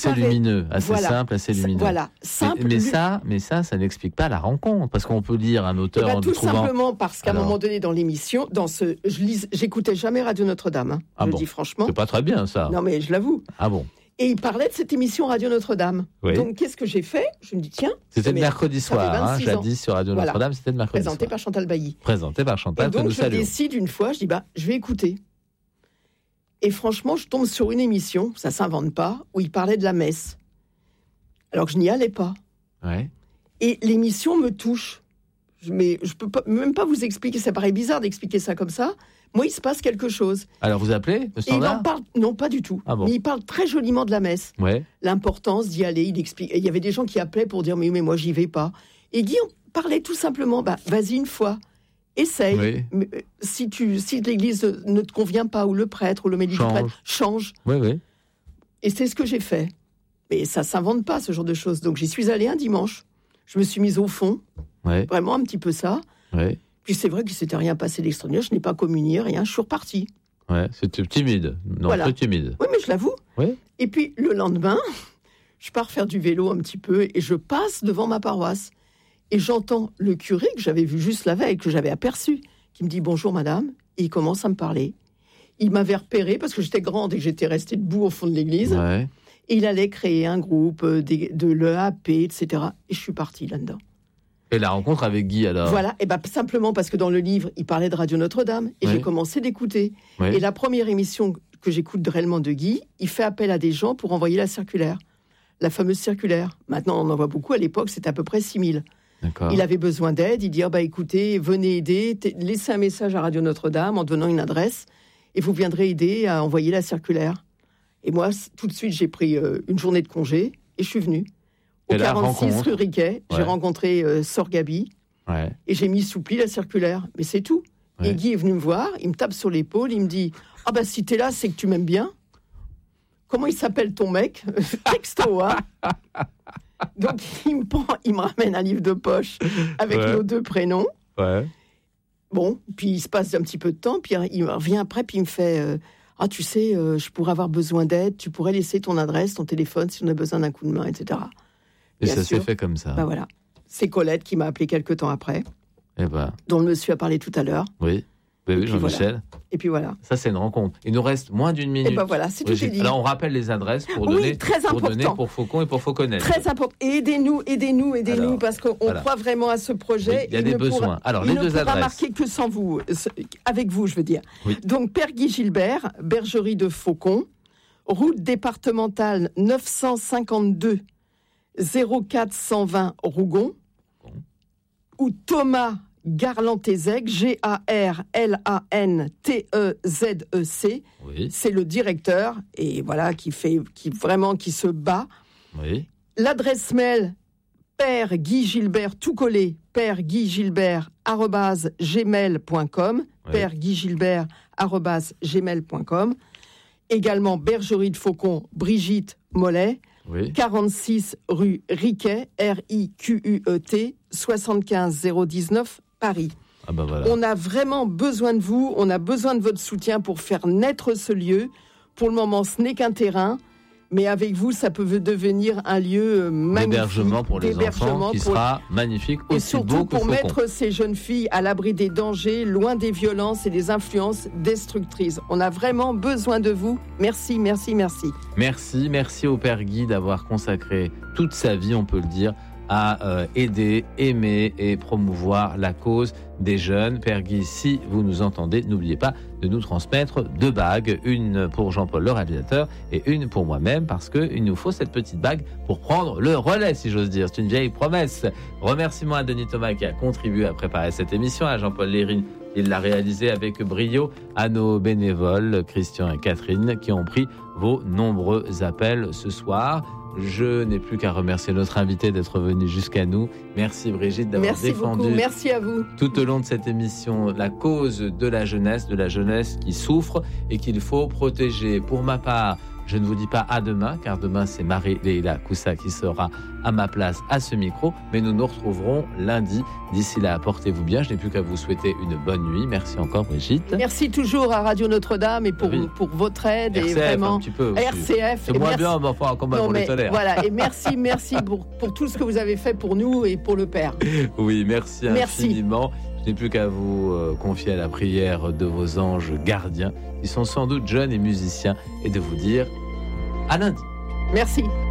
C'est lumineux, assez simple, assez lumineux. Voilà, simple. Mais ça n'explique pas la rencontre, parce qu'on peut lire un auteur en tout trouvant... simplement parce qu'à un moment donné dans l'émission, j'écoutais jamais Radio Notre-Dame. Je le dis franchement. C'est pas très bien ça. Non mais je l'avoue. Ah bon. Et il parlait de cette émission Radio Notre-Dame. Oui. Donc qu'est-ce que j'ai fait ? Je me dis tiens. C'était le mercredi soir, jadis sur Radio Notre-Dame, c'était le mercredi soir. Présenté par Chantal Bailly. Présenté par Chantal, que nous saluons. Donc je décide une fois, je dis je vais écouter. Et franchement, je tombe sur une émission, ça s'invente pas, où il parlait de la messe. Alors que je n'y allais pas. Ouais. Et l'émission me touche. Mais je peux même pas vous expliquer, ça paraît bizarre d'expliquer ça comme ça. Moi, il se passe quelque chose. Alors, vous appelez le standard ? Il en parle, non, pas du tout. Ah bon. Mais il parle très joliment de la messe. Ouais. L'importance d'y aller, il explique. Il y avait des gens qui appelaient pour dire, mais moi, j'y vais pas. Et Guy parlait tout simplement, vas-y une fois. Essaye. Oui. Si l'église ne te convient pas, ou le prêtre, ou le médic du prêtre, change. Oui. Et c'est ce que j'ai fait. Mais ça s'invente pas, ce genre de choses. Donc, j'y suis allée un dimanche. Je me suis mise au fond. Ouais. Vraiment un petit peu ça. Ouais. Puis c'est vrai qu'il ne s'était rien passé d'extraordinaire. Je n'ai pas communié, rien. Je suis repartie. Ouais, c'était timide. Non, voilà. Très timide. Oui, mais je l'avoue. Oui. Et puis, le lendemain, je pars faire du vélo un petit peu et je passe devant ma paroisse. Et j'entends le curé que j'avais vu juste la veille, que j'avais aperçu, qui me dit « Bonjour, madame ». Et il commence à me parler. Il m'avait repéré parce que j'étais grande et que j'étais restée debout au fond de l'église. Ouais. Et il allait créer un groupe de l'EAP, etc. Et je suis partie là-dedans. Et la rencontre avec Guy, alors ? Voilà, et simplement parce que dans le livre, il parlait de Radio Notre-Dame, et j'ai commencé d'écouter. Et la première émission que j'écoute réellement de Guy, il fait appel à des gens pour envoyer la circulaire. La fameuse circulaire. Maintenant, on en voit beaucoup. À l'époque, c'était à peu près 6000. D'accord. Il avait besoin d'aide. Il dit, écoutez, venez aider, laissez un message à Radio Notre-Dame en donnant une adresse, et vous viendrez aider à envoyer la circulaire. Et moi, tout de suite, j'ai pris une journée de congé, et je suis venue. Au 46 rue Riquet, j'ai rencontré Sœur Gabi, et j'ai mis sous pli la circulaire. Mais c'est tout. Ouais. Et Guy est venu me voir, il me tape sur l'épaule, il me dit « si t'es là, c'est que tu m'aimes bien. Comment il s'appelle ton mec ?» Texto, hein. Donc, il me ramène un livre de poche avec nos 2 prénoms. Ouais. Bon, puis il se passe un petit peu de temps, puis il revient après, puis il me fait tu sais, je pourrais avoir besoin d'aide, tu pourrais laisser ton adresse, ton téléphone, si on a besoin d'un coup de main, etc. » Et bien ça s'est fait comme ça. Voilà. C'est Colette qui m'a appelé quelques temps après, dont le monsieur a parlé tout à l'heure. Oui, Jean-Michel. Voilà. Et puis voilà. Ça, c'est une rencontre. Il nous reste moins d'une minute. Et voilà, c'est tout dit. Alors, on rappelle les adresses pour donner pour Faucon et pour Fauconnet. Très important. Et aidez-nous, parce qu'on croit vraiment à ce projet. Oui, il y a des besoins. Alors, les 2 adresses. Il ne pourra marquer que sans vous, avec vous, je veux dire. Oui. Donc, Père Guy Gilbert, Bergerie de Faucon, route départementale 952 0420 Rougon, ou Thomas Garlantezec, Garlantezec, c'est le directeur, et voilà, qui se bat. Oui. L'adresse mail, Père Guy Gilbert, tout collé, Père Guy Gilbert @gmail.com, Père Guy Gilbert @gmail.com. Également, Bergerie de Faucon, Brigitte Mollet, 46 rue Riquet, RIQUET, 75 019, Paris. Voilà. On a vraiment besoin de vous, on a besoin de votre soutien pour faire naître ce lieu. Pour le moment, ce n'est qu'un terrain, mais avec vous, ça peut devenir un lieu magnifique. D'hébergement pour les enfants, qui sera magnifique, aussi beau que Et surtout pour Faucon. mettre ces jeunes filles à l'abri des dangers, loin des violences et des influences destructrices. On a vraiment besoin de vous. Merci. Merci au Père Guy d'avoir consacré toute sa vie, on peut le dire, à aider, aimer et promouvoir la cause des jeunes. Père Guy, si vous nous entendez, n'oubliez pas de nous transmettre 2 bagues, une pour Jean-Paul le réalisateur et une pour moi-même, parce qu'il nous faut cette petite bague pour prendre le relais, si j'ose dire. C'est une vieille promesse. Remerciements à Denis Thomas qui a contribué à préparer cette émission, à Jean-Paul Lérine, il l'a réalisé avec brio, à nos bénévoles Christian et Catherine qui ont pris vos nombreux appels ce soir. Je n'ai plus qu'à remercier notre invité d'être venu jusqu'à nous. Merci Brigitte d'avoir défendu merci à vous. Tout au long de cette émission la cause de la jeunesse qui souffre et qu'il faut protéger. Pour ma part, Je ne vous dis pas à demain, car demain c'est Marie-Leila Coussa qui sera à ma place à ce micro, mais nous nous retrouverons lundi. D'ici là, portez-vous bien. Je n'ai plus qu'à vous souhaiter une bonne nuit. Merci encore, Brigitte. Merci toujours à Radio Notre-Dame et pour votre aide. RCF, et vraiment, un petit peu aussi. RCF. C'est moins bien, mais enfin, quand même, on les tolère. Voilà, et merci pour tout ce que vous avez fait pour nous et pour le Père. Oui, merci infiniment. Je n'ai plus qu'à vous confier à la prière de vos anges gardiens, qui sont sans doute jeunes et musiciens, et de vous dire à lundi. Merci.